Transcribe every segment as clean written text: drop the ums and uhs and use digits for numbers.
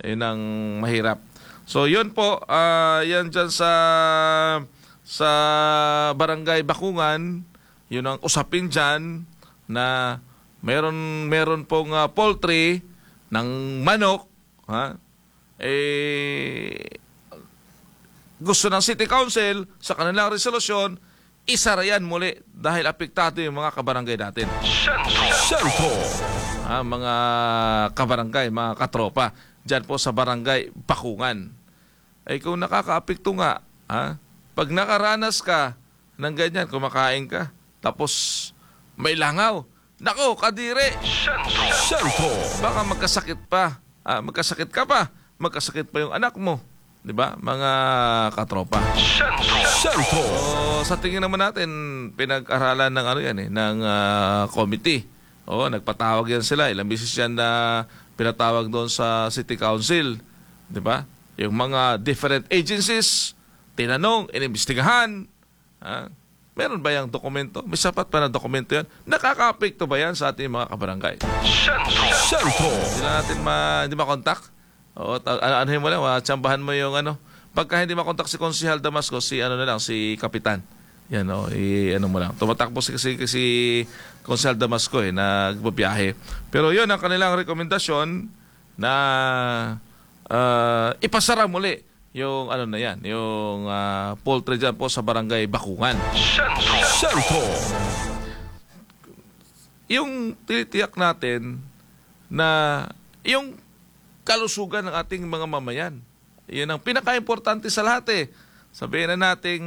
Yun ang mahirap. So yun po, yan dyan sa Barangay Bakungan, yun ang usapin dyan na meron pong poultry ng manok, ha? Gusto ng City Council sa kanilang resolusyon, isara yan muli dahil apektado yung mga kabarangay natin. Sentro! Mga kabarangay, mga katropa, dyan po sa Barangay Bakungan. Kung nakakaapekto nga, pag nakaranas ka ng ganyan, kumakain ka, tapos may langaw, nako, kadiri! Sentro! Baka magkasakit pa. Magkasakit ka pa. Magkasakit pa yung anak mo. Di ba? Mga katropa. Sentro! Sa tingin naman natin, pinag-aralan ng ng committee. Nagpatawag yan sila. Ilang beses yan na pinatawag doon sa City Council. Di ba? Yung mga different agencies, tinanong, inimbestigahan. Meron ba yung dokumento? May sapat pa na dokumento yan? Nakaka-apekto ba yan sa ating mga kabarangay? Sentro! Hindi na natin hindi makontak? Anuhin mo lang, tsambahan mo yung Pagka hindi makontak si Konsehal Damasco, si Kapitan. Yan, ano mo lang. Tumatakbo si Konsehal Damasco nagbabiyahe. Pero yun ang kanilang rekomendasyon na ipasara muli yung yung poultry dyan po sa Barangay Bakungan. Sentro! Yung tinitiyak natin na yung kalusugan ng ating mga mamayan. Yun ang pinaka-importante sa lahat Sabihin na nating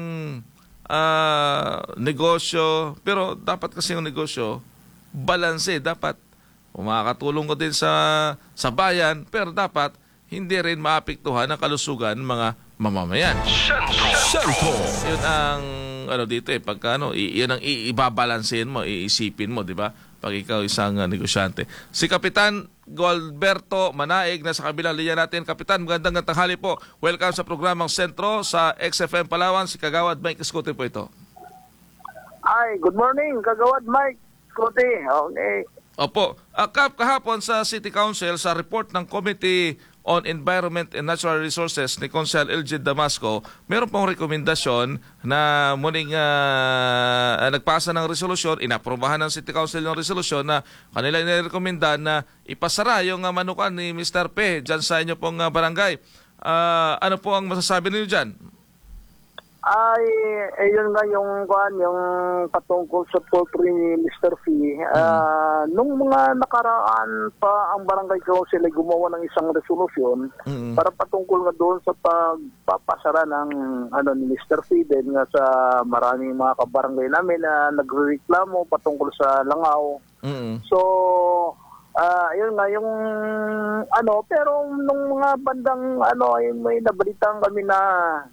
negosyo, pero dapat kasi yung negosyo, balanse. Dapat makakatulong ko din sa bayan, pero dapat hindi rin maapektuhan ang kalusugan ng mga mamamayan. Sentro! Yun ang dito pagka yun ang ibabalansehin mo, iisipin mo, di ba? Pag ikaw isang negosyante. Si Kapitan Gualberto Manaig na sa kabilang linya natin. Kapitan, magandang tanghali po. Welcome sa programang Sentro sa XFM Palawan. Si Kagawad Mike Escote po ito. Good morning, Kagawad Mike Escote. Okay. Opo. Kahapon sa City Council, sa report ng Committee on Environment and Natural Resources ni Konsehal Elgin Damasco, meron pong rekomendasyon na muling nagpasa ng resolusyon, inaprobahan ng City Council ng resolusyon na kanila inirekomenda na ipasara yung manukan ni Mr. P dyan sa inyo pong barangay. Ano po ang masasabi niyo dyan? Yun nga yung patungkol sa poultry ni Mr. P. Nung mga nakaraan pa ang barangay council ay gumawa ng isang resolusyon para patungkol nga doon sa pagpapasara ng ni Mr. P din nga sa maraming mga kabarangay namin na nagrereklamo patungkol sa langaw. So, yun nga yung pero nung mga bandang ay may nabalitaan kami na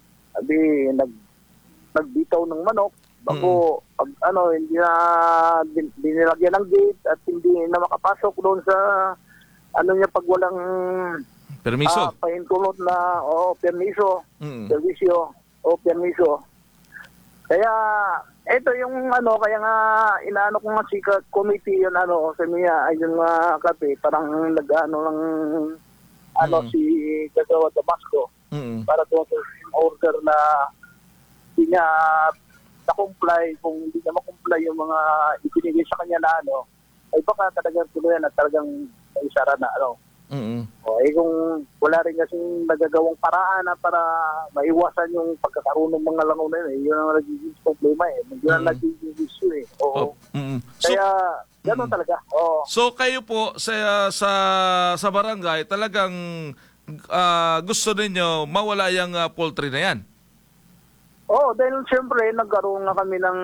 nagbitaw ng manok bago hindi na dinilagyan ng gate at hindi na makapasok doon sa pag walang permiso, pahintulot na permiso, servisyo o permiso. Kaya ito yung kaya nga inaano ko nga si committee yun sa niya ayun nga kape parang lang si Kagawad Damasco para doon sa order na hindi niya na-comply. Kung hindi niya ma-comply yung mga ibinigay sa kanya na ay baka talagang tuluyan at talagang isara na kung wala rin kasing nagagawang paraan na para maiwasan yung pagkakaroon ng mga langaw na yun ang nagiging problema hindi na nagiging issue Kaya gano'n talaga. So kayo po sa barangay talagang gusto ninyo mawala yung poultry na yan? Dahil siyempre nagkaroon na kami ng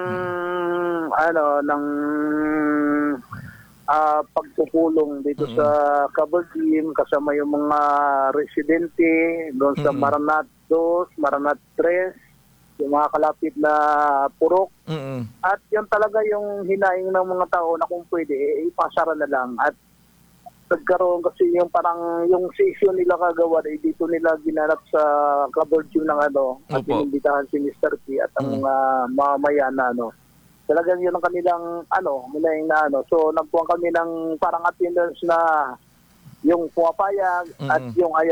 pagpupulong dito sa cover team kasama yung mga residente doon sa Maranat 2, Maranat 3, yung mga kalapit na purok. At yun talaga yung hinaing ng mga tao na kung pwede, ipasara na lang. At nagkaroon kasi yung parang yung session nila Kagawad dito nila ginanap sa cover team ng at inimbitahan si Mr. P at ang mga mamamayan na talagang yun ang kanilang nilaing na So nagpuan kami ng parang attendance na yung pumapayag at yung